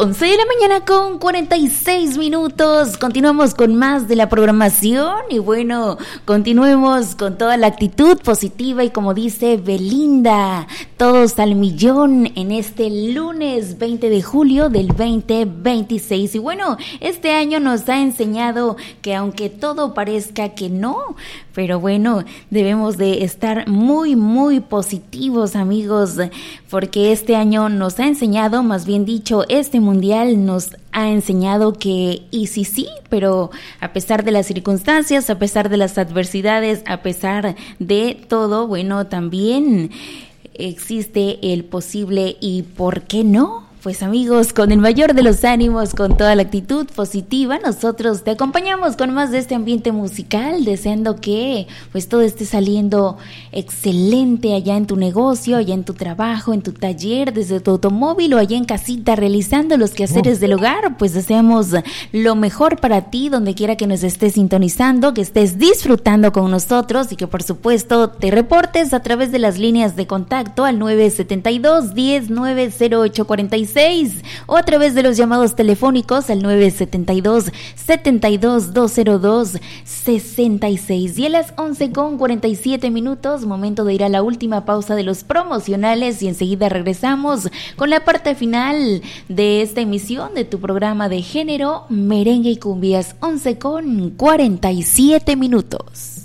11 de la mañana con 46 minutos. Continuamos con más de la programación y bueno, continuemos con toda la actitud positiva y como dice Belinda, todos al millón en este lunes 20 de julio del 2026. Y bueno, este año nos ha enseñado que aunque todo parezca que no, pero bueno, debemos de estar muy, muy positivos, amigos, porque este año nos ha enseñado, más bien dicho, este mundial nos ha enseñado que, y sí, pero a pesar de las circunstancias, a pesar de las adversidades, a pesar de todo, bueno, también existe el posible y ¿por qué no? Pues amigos, con el mayor de los ánimos, con toda la actitud positiva, nosotros te acompañamos con más de este ambiente musical, deseando que pues todo esté saliendo excelente allá en tu negocio, allá en tu trabajo, en tu taller, desde tu automóvil o allá en casita realizando los quehaceres del hogar. Pues deseamos lo mejor para ti, donde quiera que nos estés sintonizando, que estés disfrutando con nosotros y que por supuesto te reportes a través de las líneas de contacto al 972-10-90846 o a través de los llamados telefónicos al 972-72-202-66. Y a las 11:47, momento de ir a la última pausa de los promocionales y enseguida regresamos con la parte final de esta emisión de tu programa de género, merengue y cumbias. 11:47.